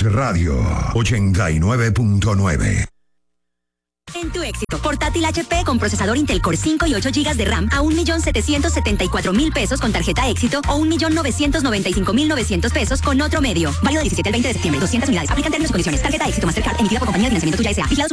Radio 89.9. En tu éxito, portátil HP con procesador Intel Core 5 y 8 GB de RAM a 1.774.000 pesos con tarjeta éxito o 1.995.900 pesos con otro medio. Válido del 17 al 20 de septiembre. 200 unidades. Aplican términos y condiciones. Tarjeta éxito Mastercard emitida por compañía de financiamiento tuya S.A. Vigilados